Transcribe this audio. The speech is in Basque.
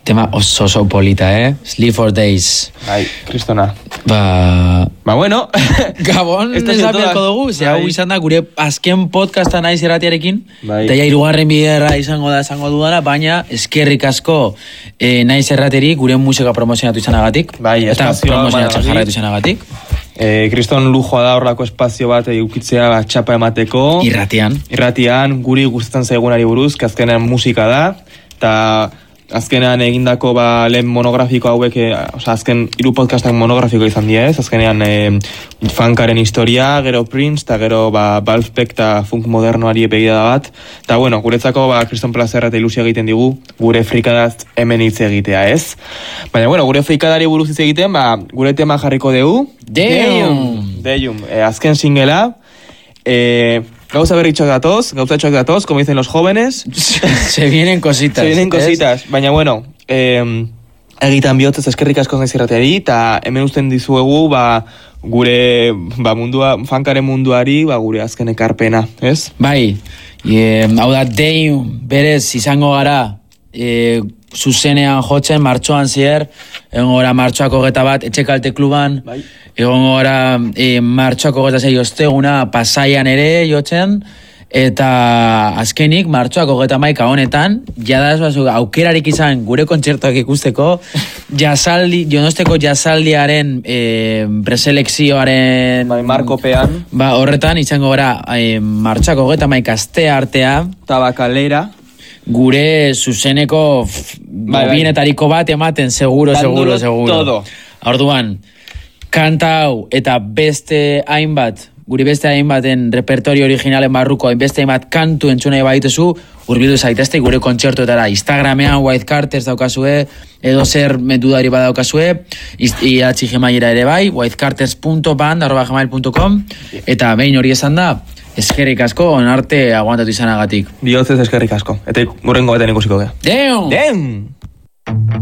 Tema oso polita, Sleep for Days. Bai, kristona. Ba, bueno. Gabon, ez da beharko dugu. Hau izan da, gure azken podcasta naiz irratiarekin. Eta ja, 3. biderra izango dudana, baina eskerrik asko naiz irrateri gure musika promozionatu izanagatik. Bai, eta promozionatzen jarraitu izanagatik. Kriston lujoa da horlako espazio bat eukitzea txapa emateko. Irratian, guri gustatzen zaigunari buruz, azkenean musika da. Eta azkenean egindako lehen monografiko hauek, azken 3 podcastak monografiko izan dira, azkenean funkaren historia, gero Prince, eta gero Valspek eta funk modernoari begida bat. Eta bueno, guretzako Kriston plazerra eta ilusia egiten digu, gure frikadaz hemen hitz egitea, ez? Baina bueno, gure frikadari buruz hitz egiten, gure tema jarriko dugu. Deium. Azken singela, gauza berritxoak datoz, como dicen los jóvenes. Se vienen cositas. Baina bueno, egitan bihotzez eskerrik asko naiz irratiari, eta hemen uzten dizuegu gure funkaren munduari gure azken ekarpena, ez? Bai, hau da Deium berez izango gara zuzenean jotzen, martxoan zier, egon gora martxoak 21 Etxekalte kluban, egon gora martxoak 26 osteguna Pasaian ere jotzen, eta azkenik martxoak 31 honetan, jada aukerarik izan gure kontzertuak ikusteko, Donosteko jazaldiaren preselekzioaren markopean, horretan izango gara martxoak 31 aste artea, tabakalera, gure zuzeneko bobienetariko bat ematen, seguro. Todo. Orduan, kanta hau eta beste hainbaten repertorio originalen barruko, beste hainbat kantu entzunei badituzu, hurbildu zaitezte gure kontzertuetara. Instagramean White Carters daukazue, edo zer metudari badaukazue, iratzi gemailera ere bai, whitecarters.band@gmail.com, eta behin hori esan da, eskerrik asko, onarte aguantatu izanagatik. Bihotzez eskerrik asko. Eta urrengo baten ikusiko gara. Damn!